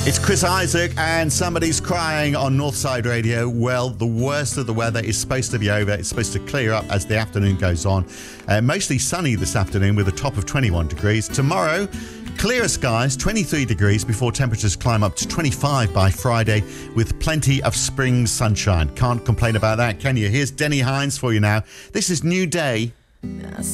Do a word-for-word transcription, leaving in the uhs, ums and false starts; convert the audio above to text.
It's Chris Isaac and Somebody's Crying on Northside Radio. Well, the worst of the weather is supposed to be over. It's supposed to clear up as the afternoon goes on. Uh, mostly sunny this afternoon with a top of twenty-one degrees. Tomorrow, clearer skies, twenty-three degrees before temperatures climb up to twenty-five by Friday with plenty of spring sunshine. Can't complain about that, can you? Here's Denny Hines for you now. This is New Day.